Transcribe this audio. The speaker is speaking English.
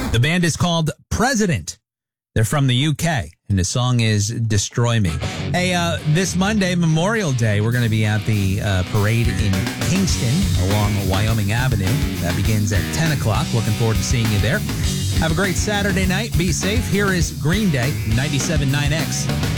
The band is called President. They're from the UK, and the song is Destroy Me. Hey, this Monday, Memorial Day, we're going to be at the parade in Kingston along Wyoming Avenue. That begins at 10 o'clock. Looking forward to seeing you there. Have a great Saturday night. Be safe. Here is Green Day, 97.9X.